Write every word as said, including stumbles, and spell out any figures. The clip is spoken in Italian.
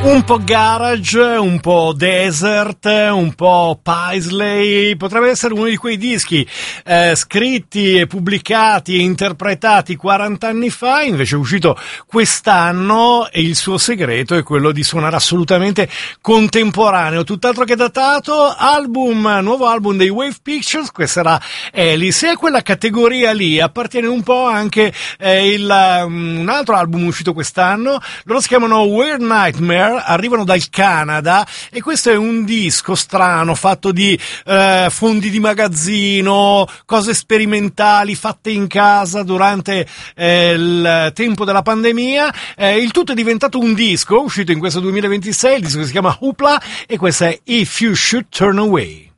Un po' garage, un po' desert, un po' Paisley, potrebbe essere uno di quei dischi eh, scritti e pubblicati e interpretati quaranta anni fa, invece è uscito quest'anno e il suo segreto è quello di suonare assolutamente contemporaneo, tutt'altro che datato. Album, nuovo album dei Wave Pictures, questa era Alice, e a quella categoria lì appartiene un po' anche eh, il, um, un altro album uscito quest'anno, loro si chiamano Weird Nightmare, arrivano dal Canada e questo è un disco strano fatto di eh, fondi di magazzino, cose sperimentali fatte in casa durante eh, il tempo della pandemia. Eh, il tutto è diventato un disco uscito in questo duemilaventisei, il disco si chiama Hoopla e questa è If You Should Turn Away.